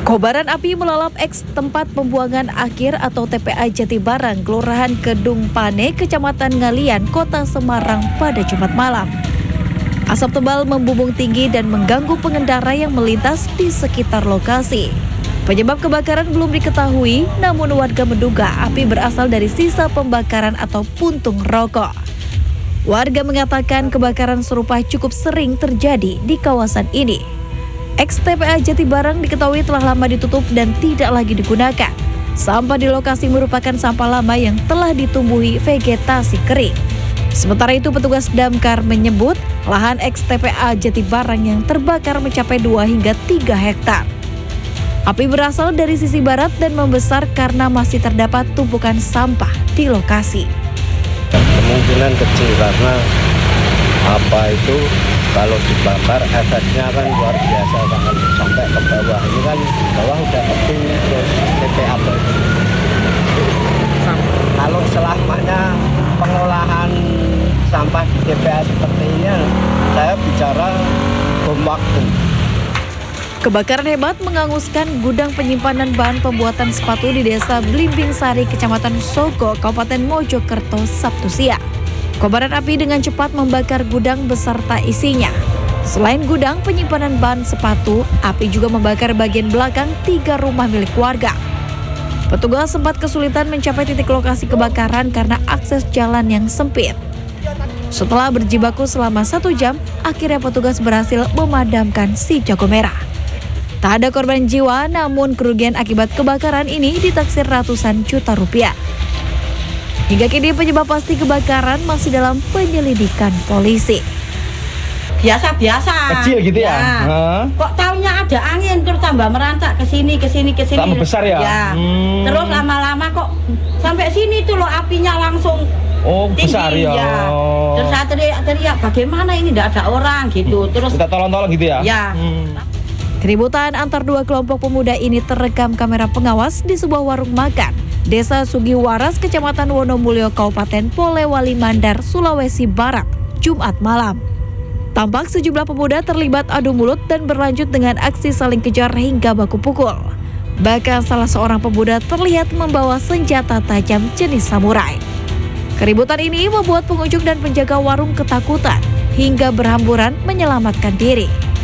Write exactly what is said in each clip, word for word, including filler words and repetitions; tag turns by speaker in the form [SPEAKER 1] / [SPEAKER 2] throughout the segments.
[SPEAKER 1] Kobaran api melalap eks tempat pembuangan akhir atau T P A Jatibarang, Kelurahan Kedung Pane, Kecamatan Ngalian, Kota Semarang pada Jumat malam. Asap tebal membumbung tinggi dan mengganggu pengendara yang melintas di sekitar lokasi. Penyebab kebakaran belum diketahui, namun warga menduga api berasal dari sisa pembakaran atau puntung rokok. Warga mengatakan kebakaran serupa cukup sering terjadi di kawasan ini. Eks T P A Jatibarang diketahui telah lama ditutup dan tidak lagi digunakan. Sampah di lokasi merupakan sampah lama yang telah ditumbuhi vegetasi kering. Sementara itu petugas damkar menyebut lahan eks T P A Jatibarang yang terbakar mencapai dua hingga tiga hektar. Api berasal dari sisi barat dan membesar karena masih terdapat tumpukan sampah di lokasi.
[SPEAKER 2] Kemungkinan kecil karena apa itu kalau dibakar efeknya kan luar biasa banget sampai ke bawah. Ini kan bawah udah keping T P A. Kalau selamanya pengolahan sampah di T P A seperti ini, saya bicara bom waktu.
[SPEAKER 1] Kebakaran hebat menghanguskan gudang penyimpanan bahan pembuatan sepatu di Desa Blimbing Sari, Kecamatan Sogo, Kabupaten Mojokerto, Sabtu siang. Kobaran api dengan cepat membakar gudang beserta isinya. Selain gudang penyimpanan bahan sepatu, api juga membakar bagian belakang tiga rumah milik warga. Petugas sempat kesulitan mencapai titik lokasi kebakaran karena akses jalan yang sempit. Setelah berjibaku selama satu jam, akhirnya petugas berhasil memadamkan si jago merah. Tak ada korban jiwa, namun kerugian akibat kebakaran ini ditaksir ratusan juta rupiah. Hingga kini penyebab pasti kebakaran masih dalam penyelidikan polisi.
[SPEAKER 3] Biasa-biasa.
[SPEAKER 4] Kecil gitu ya?
[SPEAKER 3] Ya.
[SPEAKER 4] Huh?
[SPEAKER 3] Kok taunya ada angin terus tambah merantak ke sini ke sini ke sini.
[SPEAKER 4] Tambah besar ya?
[SPEAKER 3] Ya. Hmm. Terus lama-lama kok sampai sini tuh loh apinya langsung
[SPEAKER 4] oh,
[SPEAKER 3] tinggi.
[SPEAKER 4] Besar ya.
[SPEAKER 3] Ya. Terus saya teriak-teriak bagaimana ini tidak ada orang gitu. Terus
[SPEAKER 4] kita tolong-tolong gitu ya?
[SPEAKER 3] Ya.
[SPEAKER 4] Hmm.
[SPEAKER 1] Keributan antar dua kelompok pemuda ini terekam kamera pengawas di sebuah warung makan Desa Sugiwaras, Kecamatan Wonomulyo, Kabupaten Polewali Mandar, Sulawesi Barat, Jumat malam. Tampak sejumlah pemuda terlibat adu mulut dan berlanjut dengan aksi saling kejar hingga baku pukul. Bahkan salah seorang pemuda terlihat membawa senjata tajam jenis samurai. Keributan ini membuat pengunjung dan penjaga warung ketakutan hingga berhamburan menyelamatkan diri.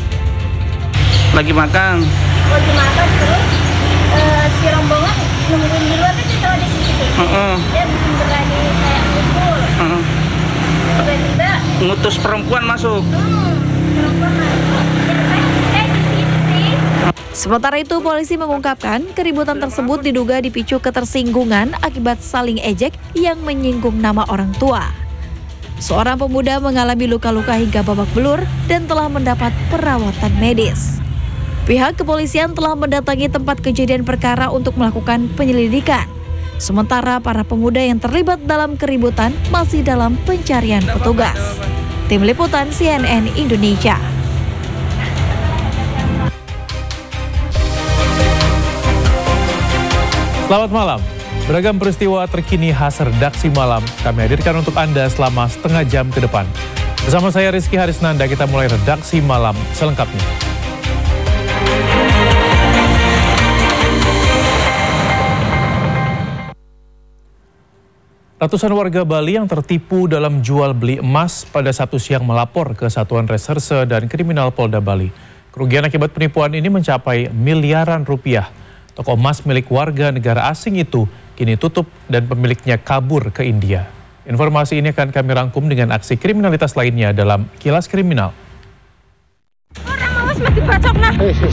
[SPEAKER 5] Lagi makan.
[SPEAKER 6] Lagi makan terus uh, si rombongan nungguin di luar kan kita ada C C T V. Uh-uh. Dia bikin berani kayak ngumpul. Uh-uh. Tiba-tiba
[SPEAKER 5] ngutus perempuan masuk.
[SPEAKER 6] Hmm, perempuan masuk. Ya, saya, saya di situ sih.
[SPEAKER 1] Sementara itu polisi mengungkapkan keributan tersebut diduga dipicu ketersinggungan akibat saling ejek yang menyinggung nama orang tua. Seorang pemuda mengalami luka-luka hingga babak belur dan telah mendapat perawatan medis. Pihak kepolisian telah mendatangi tempat kejadian perkara untuk melakukan penyelidikan. Sementara para pemuda yang terlibat dalam keributan masih dalam pencarian petugas. Tim Liputan C N N Indonesia.
[SPEAKER 7] Selamat malam. Beragam peristiwa terkini khas redaksi malam kami hadirkan untuk Anda selama setengah jam ke depan. Bersama saya Rizky Harisnanda, kita mulai redaksi malam selengkapnya. Ratusan warga Bali yang tertipu dalam jual beli emas pada Sabtu siang melapor ke Satuan Reserse dan Kriminal Polda Bali. Kerugian akibat penipuan ini mencapai miliaran rupiah. Toko emas milik warga negara asing itu kini tutup dan pemiliknya kabur ke India. Informasi ini akan kami rangkum dengan aksi kriminalitas lainnya dalam Kilas Kriminal.
[SPEAKER 6] Orang awas mati bacok nah.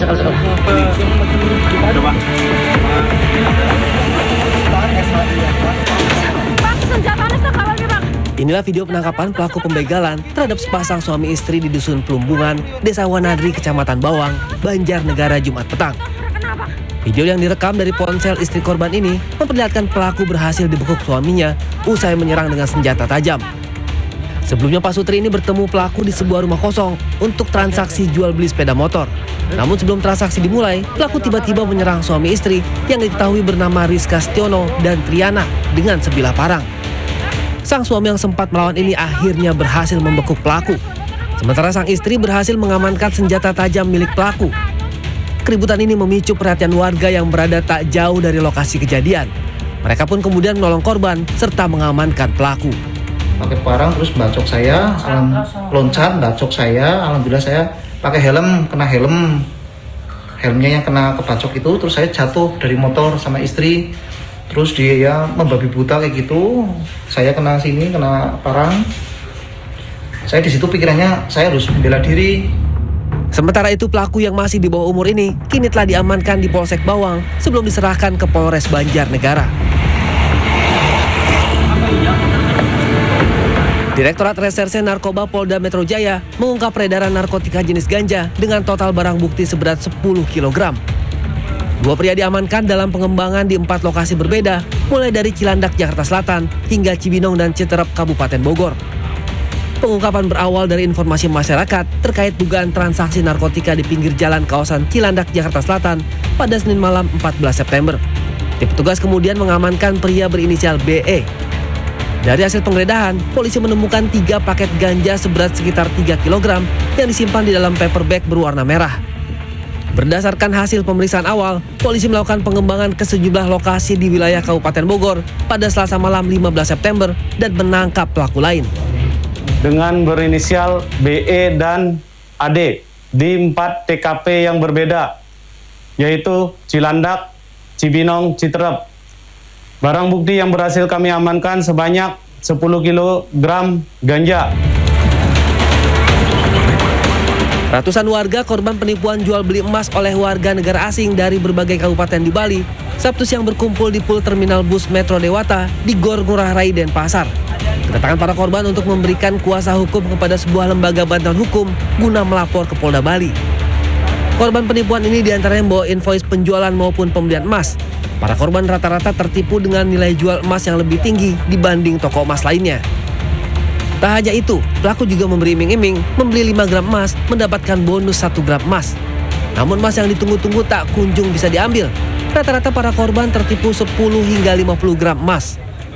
[SPEAKER 8] Inilah video penangkapan pelaku pembegalan terhadap sepasang suami istri di Dusun Plumbungan, Desa Wanadri, Kecamatan Bawang, Banjarnegara, Jumat petang. Video yang direkam dari ponsel istri korban ini memperlihatkan pelaku berhasil dibekuk suaminya usai menyerang dengan senjata tajam. Sebelumnya Pak Sutri ini bertemu pelaku di sebuah rumah kosong untuk transaksi jual beli sepeda motor. Namun sebelum transaksi dimulai, pelaku tiba-tiba menyerang suami istri yang diketahui bernama Rizka Stiono dan Triana dengan sebilah parang. Sang suami yang sempat melawan ini akhirnya berhasil membekuk pelaku. Sementara sang istri berhasil mengamankan senjata tajam milik pelaku. Keributan ini memicu perhatian warga yang berada tak jauh dari lokasi kejadian. Mereka pun kemudian menolong korban serta mengamankan pelaku.
[SPEAKER 4] Pakai parang terus bacok saya, alam, loncat bacok saya, alhamdulillah saya pakai helm, kena helm. Helmnya yang kena kebacok itu, terus saya jatuh dari motor sama istri. Terus dia membabi buta kayak gitu. Saya kena sini, kena parang. Saya di situ pikirannya saya harus bela diri.
[SPEAKER 8] Sementara itu pelaku yang masih di bawah umur ini kini telah diamankan di Polsek Bawang sebelum diserahkan ke Polres Banjarnegara. Direktorat Reserse Narkoba Polda Metro Jaya mengungkap peredaran narkotika jenis ganja dengan total barang bukti seberat sepuluh kilogram. Dua pria diamankan dalam pengembangan di empat lokasi berbeda, mulai dari Cilandak, Jakarta Selatan, hingga Cibinong dan Citerep, Kabupaten Bogor. Pengungkapan berawal dari informasi masyarakat terkait dugaan transaksi narkotika di pinggir jalan kawasan Cilandak, Jakarta Selatan pada Senin malam empat belas September. Tim petugas kemudian mengamankan pria berinisial B E. Dari hasil penggeledahan, polisi menemukan tiga paket ganja seberat sekitar tiga kilogram yang disimpan di dalam paper bag berwarna merah. Berdasarkan hasil pemeriksaan awal, polisi melakukan pengembangan ke sejumlah lokasi di wilayah Kabupaten Bogor pada Selasa malam lima belas September dan menangkap pelaku lain.
[SPEAKER 9] Dengan berinisial B E dan A D di empat T K P yang berbeda, yaitu Cilandak, Cibinong, Citerep. Barang bukti yang berhasil kami amankan sebanyak sepuluh kilogram ganja.
[SPEAKER 8] Ratusan warga korban penipuan jual beli emas oleh warga negara asing dari berbagai kabupaten di Bali Sabtu siang berkumpul di pool terminal bus Metro Dewata di Gor Ngurah Rai, Denpasar. Kedatangan para korban untuk memberikan kuasa hukum kepada sebuah lembaga bantuan hukum guna melapor ke Polda Bali. Korban penipuan ini diantaranya membawa invoice penjualan maupun pembelian emas. Para korban rata-rata tertipu dengan nilai jual emas yang lebih tinggi dibanding toko emas lainnya. Tak hanya itu, pelaku juga memberi iming-iming membeli lima gram emas mendapatkan bonus satu gram emas. Namun emas yang ditunggu-tunggu tak kunjung bisa diambil. Rata-rata para korban tertipu sepuluh hingga lima puluh gram emas.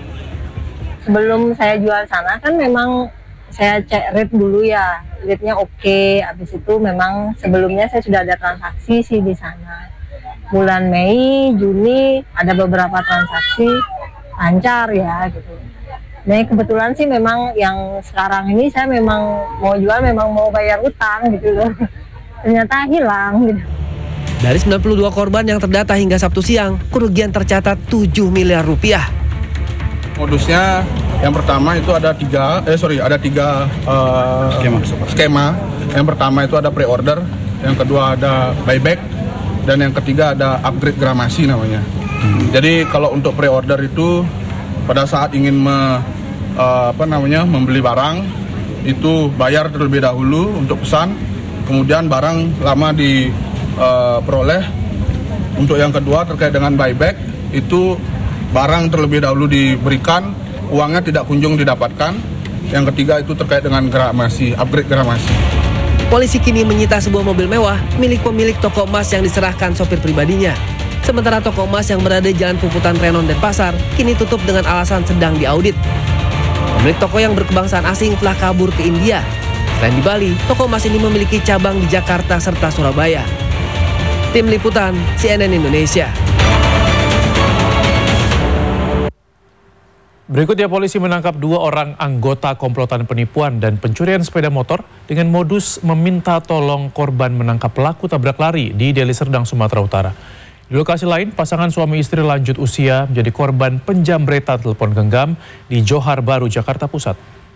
[SPEAKER 10] Sebelum saya jual sana kan memang saya cek rate dulu ya, rate-nya oke. Habis itu memang sebelumnya saya sudah ada transaksi sih di sana. Bulan Mei, Juni ada beberapa transaksi lancar ya gitu. Nah kebetulan sih memang yang sekarang ini saya memang mau jual, memang mau bayar utang gitu loh. Ternyata hilang gitu.
[SPEAKER 8] Dari sembilan puluh dua korban yang terdata hingga Sabtu siang, kerugian tercatat tujuh miliar rupiah.
[SPEAKER 11] Modusnya yang pertama itu ada tiga, eh sorry ada tiga uh, skema. skema. Yang pertama itu ada pre-order, yang kedua ada buyback, dan yang ketiga ada upgrade gramasi namanya. Hmm. Jadi kalau untuk pre-order itu pada saat ingin me, uh, apa namanya membeli barang itu bayar terlebih dahulu untuk pesan, kemudian barang lama diperoleh. Uh, untuk yang kedua terkait dengan buyback itu barang terlebih dahulu diberikan, uangnya tidak kunjung didapatkan. Yang ketiga itu terkait dengan gramasi, upgrade gramasi.
[SPEAKER 8] Polisi kini menyita sebuah mobil mewah milik pemilik toko emas yang diserahkan sopir pribadinya. Sementara toko emas yang berada di Jalan Puputan Renon, Denpasar kini tutup dengan alasan sedang diaudit. Pemilik toko yang berkebangsaan asing telah kabur ke India. Selain di Bali, toko emas ini memiliki cabang di Jakarta serta Surabaya. Tim Liputan C N N Indonesia.
[SPEAKER 7] Berikutnya polisi menangkap dua orang anggota komplotan penipuan dan pencurian sepeda motor dengan modus meminta tolong korban menangkap pelaku tabrak lari di Deli Serdang, Sumatera Utara. Di lokasi lain, pasangan suami istri lanjut usia menjadi korban penjambretan telepon genggam di Johar Baru, Jakarta Pusat.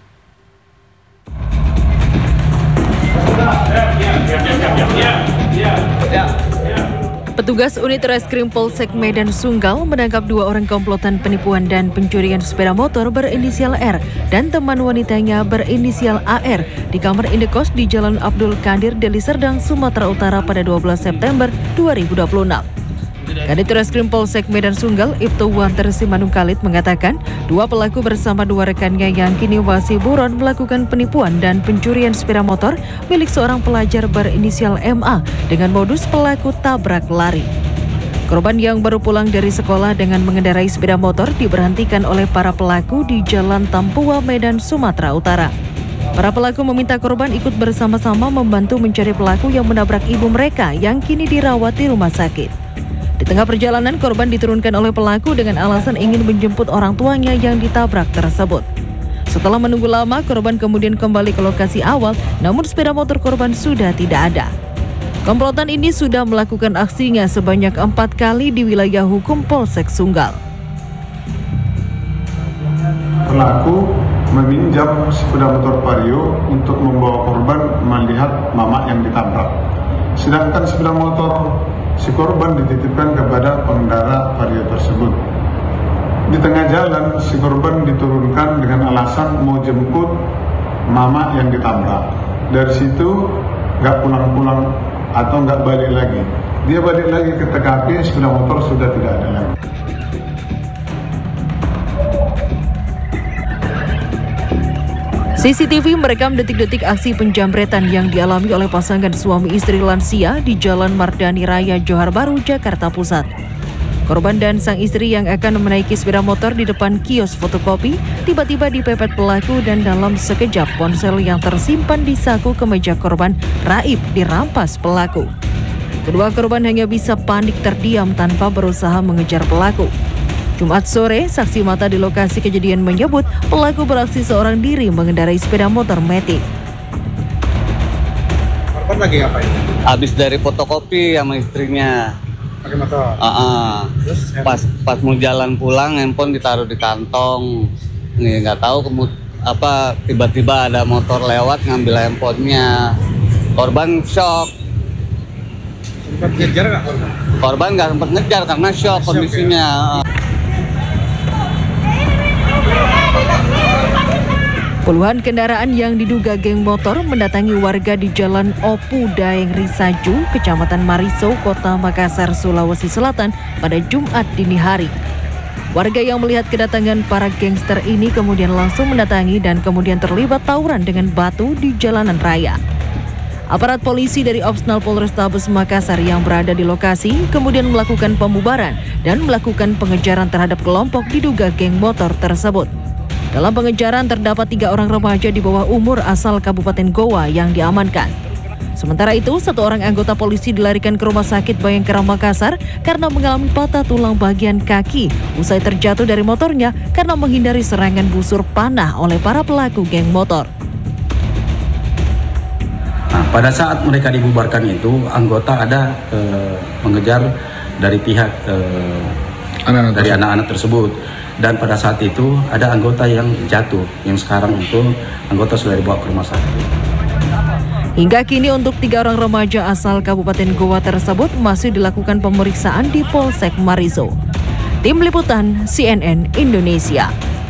[SPEAKER 1] Petugas unit reskrim Polsek Medan Sunggal menangkap dua orang komplotan penipuan dan pencurian sepeda motor berinisial R dan teman wanitanya berinisial A R di kamar indekos di Jalan Abdul Qadir, Deli Serdang, Sumatera Utara pada dua belas September dua ribu dua puluh enam. Kanit Reskrim Polsek Medan Sunggal, Ibtu Wanter Simanung Khalid mengatakan dua pelaku bersama dua rekannya yang kini masih buron melakukan penipuan dan pencurian sepeda motor milik seorang pelajar berinisial M A dengan modus pelaku tabrak lari. Korban yang baru pulang dari sekolah dengan mengendarai sepeda motor diberhentikan oleh para pelaku di Jalan Tampua, Medan, Sumatera Utara. Para pelaku meminta korban ikut bersama-sama membantu mencari pelaku yang menabrak ibu mereka yang kini dirawat di rumah sakit. Di tengah perjalanan, korban diturunkan oleh pelaku dengan alasan ingin menjemput orang tuanya yang ditabrak tersebut. Setelah menunggu lama, korban kemudian kembali ke lokasi awal, namun sepeda motor korban sudah tidak ada. Komplotan ini sudah melakukan aksinya sebanyak empat kali di wilayah hukum Polsek Sunggal.
[SPEAKER 12] Pelaku meminjam sepeda motor Vario untuk membawa korban melihat mama yang ditabrak. Sedangkan sepeda motor si korban dititipkan kepada pengendara Vario tersebut. Di tengah jalan, si korban diturunkan dengan alasan mau jemput mama yang ditabrak. Dari situ nggak pulang-pulang atau nggak balik lagi. Dia balik lagi ke T K P, sepeda motor sudah tidak ada lagi.
[SPEAKER 1] C C T V merekam detik-detik aksi penjamretan yang dialami oleh pasangan suami istri lansia di Jalan Mardani Raya, Johar Baru, Jakarta Pusat. Korban dan sang istri yang akan menaiki sepeda motor di depan kios fotokopi tiba-tiba dipepet pelaku dan dalam sekejap ponsel yang tersimpan di saku kemeja korban raib dirampas pelaku. Kedua korban hanya bisa panik terdiam tanpa berusaha mengejar pelaku. Jumat sore, saksi mata di lokasi kejadian menyebut pelaku beraksi seorang diri mengendarai sepeda motor Matic.
[SPEAKER 13] Korban lagi ngapain?
[SPEAKER 14] Habis dari fotokopi sama istrinya.
[SPEAKER 13] Pakai motor?
[SPEAKER 14] Uh -uh. Terus, pas pas mau jalan pulang, handphone ditaruh di kantong. Nih nggak tahu kemud apa tiba-tiba ada motor lewat ngambil handphonenya. Korban shock.
[SPEAKER 13] Sempat ngejar nggak korban?
[SPEAKER 14] Korban nggak sempat ngejar karena shock kondisinya. Ya.
[SPEAKER 1] Puluhan kendaraan yang diduga geng motor mendatangi warga di Jalan Opu Daeng Risaju, Kecamatan Mariso, Kota Makassar, Sulawesi Selatan pada Jumat dini hari. Warga yang melihat kedatangan para gangster ini kemudian langsung mendatangi dan kemudian terlibat tawuran dengan batu di jalanan raya. Aparat polisi dari Opsnal Polrestabes Makassar yang berada di lokasi kemudian melakukan pembubaran dan melakukan pengejaran terhadap kelompok diduga geng motor tersebut. Dalam pengejaran terdapat tiga orang remaja di bawah umur asal Kabupaten Goa yang diamankan. Sementara itu, satu orang anggota polisi dilarikan ke Rumah Sakit Bayangkara Makassar karena mengalami patah tulang bagian kaki usai terjatuh dari motornya karena menghindari serangan busur panah oleh para pelaku geng motor.
[SPEAKER 15] Nah, pada saat mereka dibubarkan itu, anggota ada eh, mengejar dari pihak eh, anak-anak dari anak-anak tersebut. Dan pada saat itu ada anggota yang jatuh, yang sekarang itu anggota sudah dibawa ke rumah sakit.
[SPEAKER 1] Hingga kini untuk tiga orang remaja asal Kabupaten Goa tersebut masih dilakukan pemeriksaan di Polsek Mariso. Tim Liputan C N N Indonesia.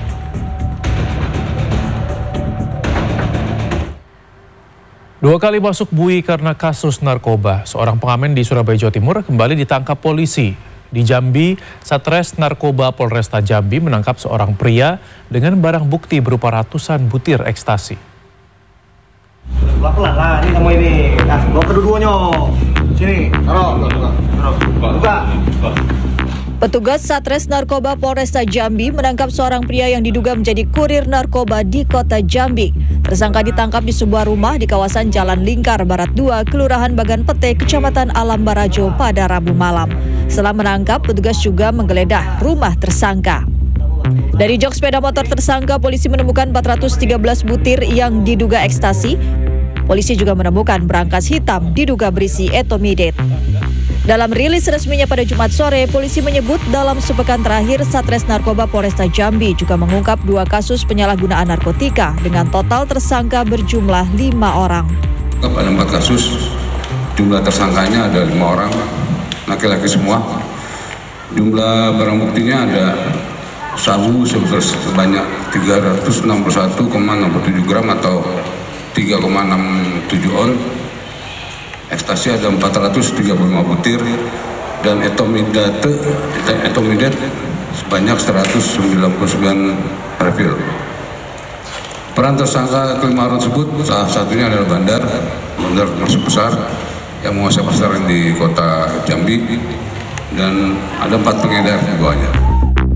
[SPEAKER 7] Dua kali masuk bui karena kasus narkoba, seorang pengamen di Surabaya, Jawa Timur kembali ditangkap polisi. Di Jambi, Satres Narkoba Polresta Jambi menangkap seorang pria dengan barang bukti berupa ratusan butir ekstasi.
[SPEAKER 13] Pelan-pelan lah, ini kamu ini. Nah, bawa kedua-duanya. Sini, taruh, taruh, taruh. Buka.
[SPEAKER 1] Petugas Satres Narkoba Polresta Jambi menangkap seorang pria yang diduga menjadi kurir narkoba di kota Jambi. Tersangka ditangkap di sebuah rumah di kawasan Jalan Lingkar Barat dua, Kelurahan Bagan Pete, Kecamatan Alam Barajo pada Rabu malam. Setelah menangkap, petugas juga menggeledah rumah tersangka. Dari jok sepeda motor tersangka, polisi menemukan empat ratus tiga belas butir yang diduga ekstasi. Polisi juga menemukan berangkas hitam diduga berisi etomidate. Dalam rilis resminya pada Jumat sore, polisi menyebut dalam sepekan terakhir Satres Narkoba Polresta Jambi juga mengungkap dua kasus penyalahgunaan narkotika dengan total tersangka berjumlah lima orang.
[SPEAKER 16] Ada empat kasus, jumlah tersangkanya ada lima orang, laki-laki semua. Jumlah barang buktinya ada sabu sebanyak tiga ratus enam puluh satu koma enam tujuh gram atau tiga koma enam tujuh on. Ekstasi ada empat ratus tiga puluh lima butir dan etomidate etomidate sebanyak seratus sembilan puluh sembilan refill. Peran tersangka kelima orang tersebut salah satunya adalah bandar, bandar termasuk besar yang menguasai pasaran di kota Jambi dan ada empat pengedar di bawahnya.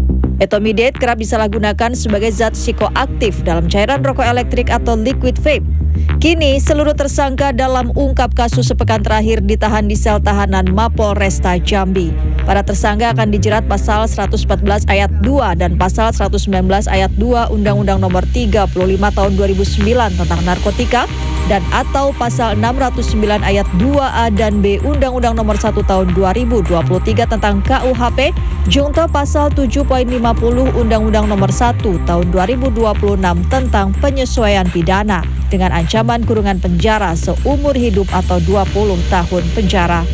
[SPEAKER 1] Metomidate kerap disalahgunakan sebagai zat psikoaktif dalam cairan rokok elektrik atau liquid vape. Kini, seluruh tersangka dalam ungkap kasus sepekan terakhir ditahan di sel tahanan Mapol Resta Jambi. Para tersangka akan dijerat pasal seratus empat belas ayat dua dan pasal seratus sembilan belas ayat dua Undang-Undang Nomor tiga puluh lima Tahun dua ribu sembilan tentang narkotika dan atau pasal enam ratus sembilan ayat dua A dan B Undang-Undang Nomor satu Tahun dua ribu dua puluh tiga tentang K U H P junto pasal tujuh poin lima puluh Undang-Undang Nomor satu Tahun dua ribu dua puluh enam tentang penyesuaian pidana dengan ancaman kurungan penjara seumur hidup atau dua puluh tahun penjara.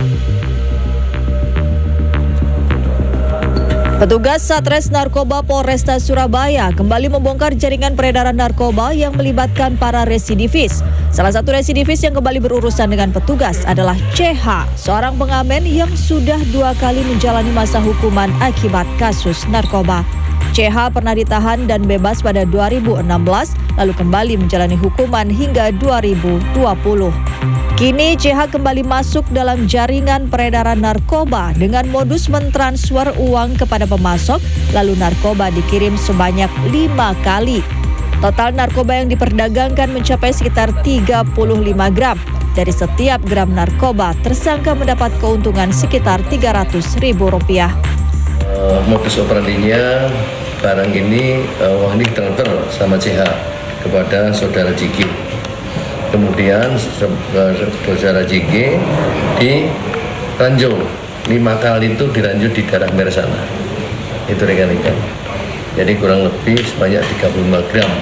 [SPEAKER 1] Petugas Satres Narkoba Polresta Surabaya kembali membongkar jaringan peredaran narkoba yang melibatkan para residivis. Salah satu residivis yang kembali berurusan dengan petugas adalah C H, seorang pengamen yang sudah dua kali menjalani masa hukuman akibat kasus narkoba. C H pernah ditahan dan bebas pada dua ribu enam belas, lalu kembali menjalani hukuman hingga dua ribu dua puluh. Kini C H kembali masuk dalam jaringan peredaran narkoba dengan modus mentransfer uang kepada pemasok, lalu narkoba dikirim sebanyak lima kali. Total narkoba yang diperdagangkan mencapai sekitar tiga puluh lima gram. Dari setiap gram narkoba, tersangka mendapat keuntungan sekitar tiga ratus ribu rupiah.
[SPEAKER 17] Uh, modus operandinya barang ini, uh, uang ini transfer sama C H kepada saudara J G. Kemudian saudara J G diranjau lima kali itu diranjau di daerah Mer sana. Itu rekan-rekan. Jadi kurang lebih sebanyak tiga puluh lima gram.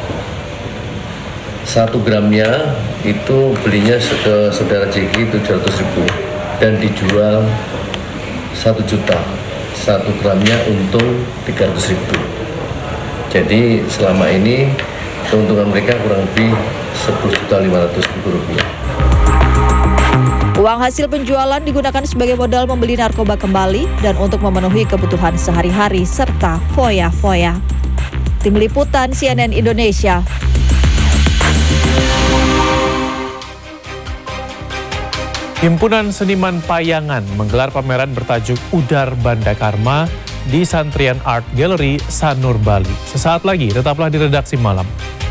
[SPEAKER 17] Satu gramnya itu belinya ke saudara J G tujuh ratus ribu dan dijual satu juta. Satu gramnya untung tiga ratus ribu. Jadi selama ini keuntungan mereka kurang lebih sepuluh juta lima ratus ribu rupiah.
[SPEAKER 1] Uang hasil penjualan digunakan sebagai modal membeli narkoba kembali dan untuk memenuhi kebutuhan sehari-hari serta foya-foya. Tim Liputan C N N Indonesia.
[SPEAKER 7] Himpunan Seniman Payangan menggelar pameran bertajuk Udar Banda Karma di Santrian Art Gallery Sanur Bali. Sesaat lagi tetaplah di Redaksi Malam.